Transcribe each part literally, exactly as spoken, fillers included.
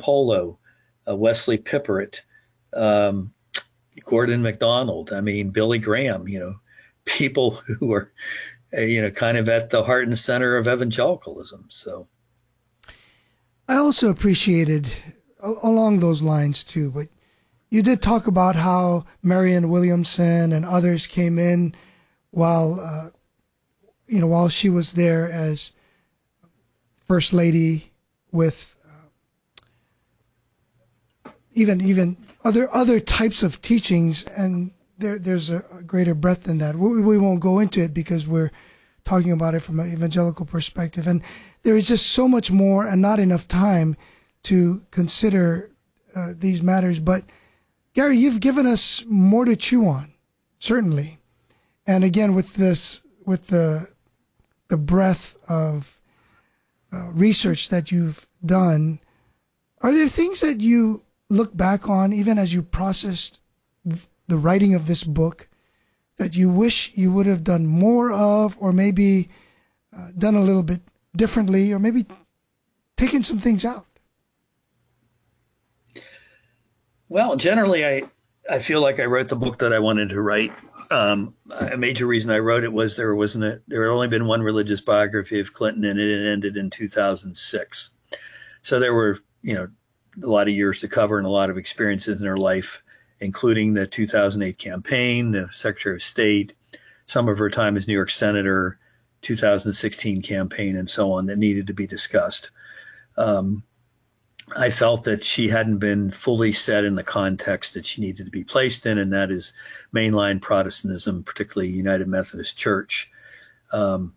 Campolo, uh, Wesley Pippert, um, Gordon MacDonald. I mean, Billy Graham. You know, people who were, uh, you know, kind of at the heart and center of evangelicalism. So, I also appreciated along those lines too, but you did talk about how Marianne Williamson and others came in while, uh, you know, while she was there as First Lady, with uh, even even other other types of teachings, and there there's a, a greater breadth than that. We, we won't go into it because we're talking about it from an evangelical perspective, and there is just so much more and not enough time to consider uh, these matters. But Gary, you've given us more to chew on, certainly. And again, with this, with the the breadth of uh, research that you've done, are there things that you look back on, even as you processed the writing of this book, that you wish you would have done more of, or maybe uh, done a little bit differently, or maybe taken some things out? Well, generally, I, I feel like I wrote the book that I wanted to write. Um, a major reason I wrote it was there wasn't a, there had only been one religious biography of Clinton, and it ended in two thousand six. So there were, you know, a lot of years to cover and a lot of experiences in her life, including the two thousand eight campaign, the Secretary of State, some of her time as New York Senator, two thousand sixteen campaign, and so on, that needed to be discussed. Um, I felt that she hadn't been fully set in the context that she needed to be placed in, and that is mainline Protestantism, particularly United Methodist Church. Um,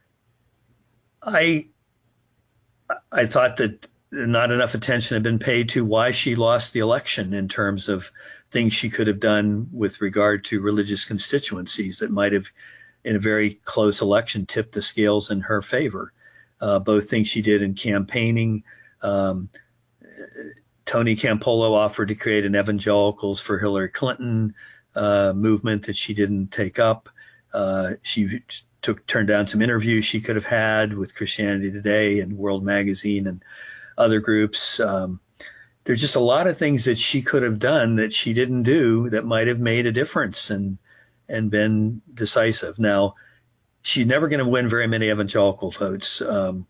I I thought that not enough attention had been paid to why she lost the election in terms of things she could have done with regard to religious constituencies that might have, in a very close election, tipped the scales in her favor. Uh, both things she did in campaigning. Um, Tony Campolo offered to create an Evangelicals for Hillary Clinton uh, movement that she didn't take up. Uh, she took turned down some interviews she could have had with Christianity Today and World Magazine and other groups. Um, there's just a lot of things that she could have done that she didn't do that might have made a difference and and been decisive. Now, she's never going to win very many evangelical votes. Um,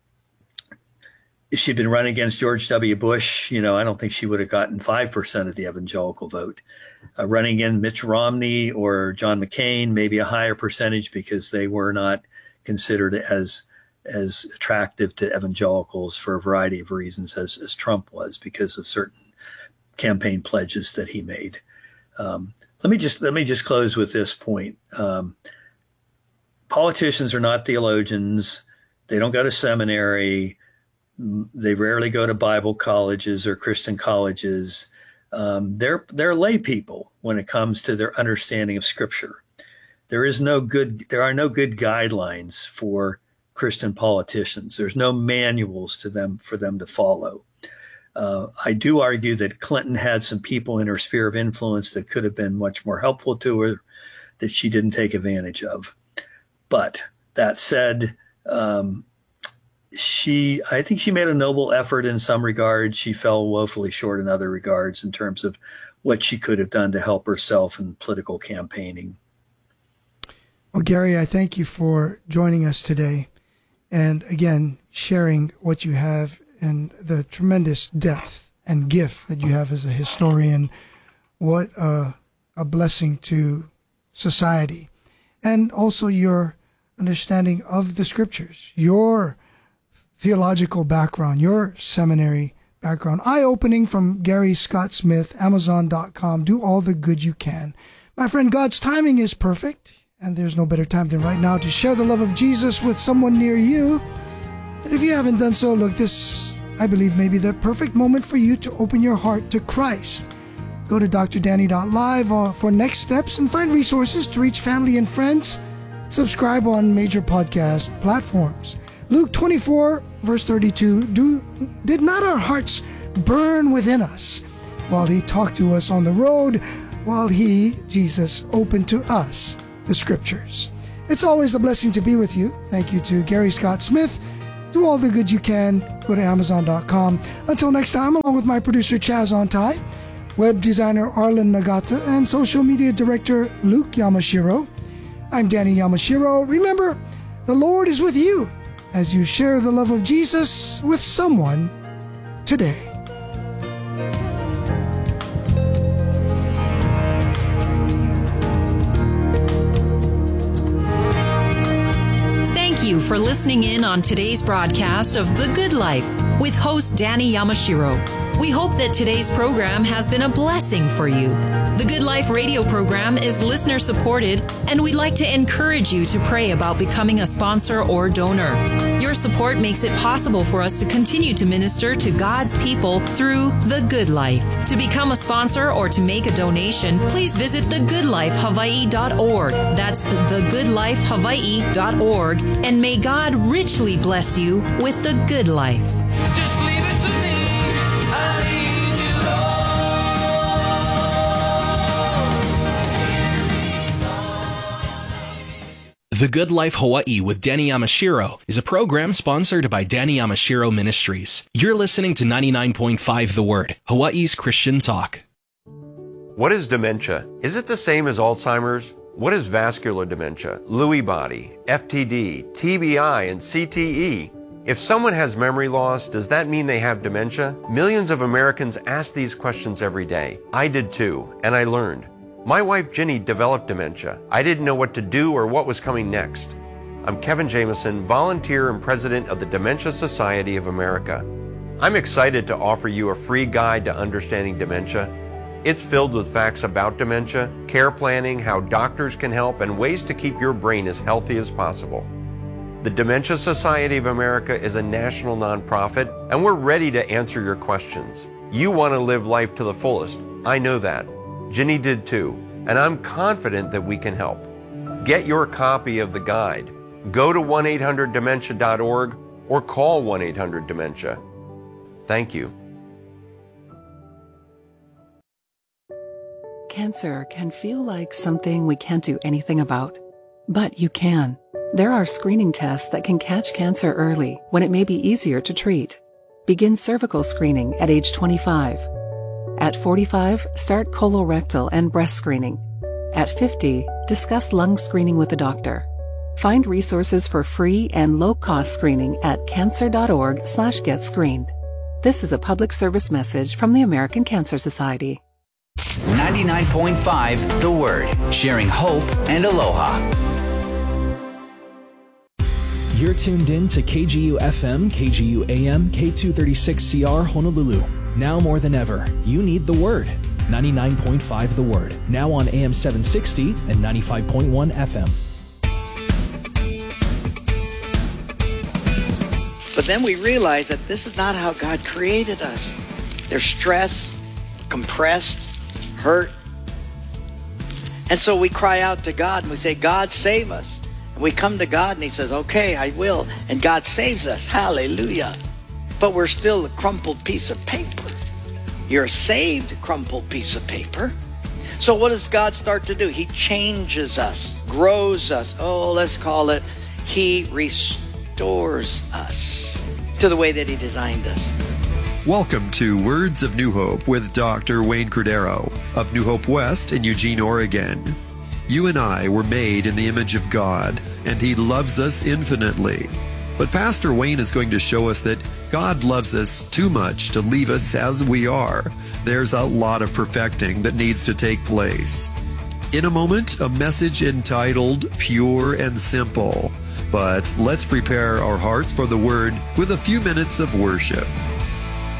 if she'd been running against George W. Bush, you know, I don't think she would have gotten five percent of the evangelical vote. Uh, running against Mitch Romney or John McCain, maybe a higher percentage because they were not considered as as attractive to evangelicals for a variety of reasons as, as Trump was, because of certain campaign pledges that he made. Um, let me just let me just close with this point. Um, politicians are not theologians. They don't go to seminary. They rarely go to Bible colleges or Christian colleges. Um, they're they're lay people when it comes to their understanding of Scripture. There is no good. There are no good guidelines for Christian politicians. There's no manuals to them for them to follow. Uh, I do argue that Clinton had some people in her sphere of influence that could have been much more helpful to her that she didn't take advantage of. But that said, um, she, I think she made a noble effort in some regards. She fell woefully short in other regards in terms of what she could have done to help herself in political campaigning. Well, Gary, I thank you for joining us today. And again, sharing what you have and the tremendous depth and gift that you have as a historian. What a, a blessing to society. And also your understanding of the Scriptures, your theological background, your seminary background. Eye-opening from Gary Scott Smith, Amazon dot com. Do all the good you can. My friend, God's timing is perfect. And there's no better time than right now to share the love of Jesus with someone near you. And if you haven't done so, look, this, I believe, may be the perfect moment for you to open your heart to Christ. Go to D R Danny dot live for next steps and find resources to reach family and friends. Subscribe on major podcast platforms. Luke twenty-four, verse thirty-two, Do, did not our hearts burn within us while he talked to us on the road, while he, Jesus, opened to us the Scriptures? It's always a blessing to be with you. Thank you to Gary Scott Smith Do all the good you can. Go to amazon dot com. Until next time, along with my producer Chaz Ontai, web designer Arlen Nagata, and social media director Luke Yamashiro, I'm Danny Yamashiro. Remember, the Lord is with you as you share the love of Jesus with someone today. Thank you for listening in on today's broadcast of The Good Life with host Danny Yamashiro. We hope that today's program has been a blessing for you. The Good Life radio program is listener supported, and we'd like to encourage you to pray about becoming a sponsor or donor. Your support makes it possible for us to continue to minister to God's people through The Good Life. To become a sponsor or to make a donation, please visit the good life hawaii dot org. That's the good life hawaii dot org, and may God richly bless you with The Good Life. Just leave it to me. I'll lead you, Lord. The Good Life Hawaii with Danny Yamashiro is a program sponsored by Danny Yamashiro Ministries. You're listening to ninety-nine point five The Word, Hawaii's Christian talk. What is dementia? Is it the same as Alzheimer's? What is vascular dementia, Lewy body, F T D, T B I, and C T E? If someone has memory loss, does that mean they have dementia? Millions of Americans ask these questions every day. I did too, and I learned. My wife Ginny developed dementia. I didn't know what to do or what was coming next. I'm Kevin Jameson, volunteer and president of the Dementia Society of America. I'm excited to offer you a free guide to understanding dementia. It's filled with facts about dementia, care planning, how doctors can help, and ways to keep your brain as healthy as possible. The Dementia Society of America is a national nonprofit, and we're ready to answer your questions. You want to live life to the fullest. I know that. Ginny did too, and I'm confident that we can help. Get your copy of the guide. Go to one eight hundred dementia dot org or call one eight hundred dementia. Thank you. Cancer can feel like something we can't do anything about, but you can. There are screening tests that can catch cancer early when it may be easier to treat. Begin cervical screening at age twenty-five. At forty-five, start colorectal and breast screening. At fifty, discuss lung screening with a doctor. Find resources for free and low-cost screening at cancer.org slash get screened. This is a public service message from the American Cancer Society. ninety-nine point five The Word, sharing hope and aloha. You're tuned in to K G U F M, K G U A M, K two thirty-six C R Honolulu. Now more than ever, you need the Word. ninety-nine point five The Word, now on A M seven sixty and ninety-five point one F M. But then we realize that this is not how God created us. There's stress, compressed, hurt. And so we cry out to God and we say, God, save us. And we come to God and he says, okay, I will. And God saves us. Hallelujah. But we're still a crumpled piece of paper. You're a saved crumpled piece of paper. So what does God start to do? He changes us, grows us. Oh, let's call it, he restores us to the way that he designed us. Welcome to Words of New Hope with Doctor Wayne Cordero of New Hope West in Eugene, Oregon. You and I were made in the image of God, and he loves us infinitely. But Pastor Wayne is going to show us that God loves us too much to leave us as we are. There's a lot of perfecting that needs to take place. In a moment, a message entitled Pure and Simple. But let's prepare our hearts for the Word with a few minutes of worship.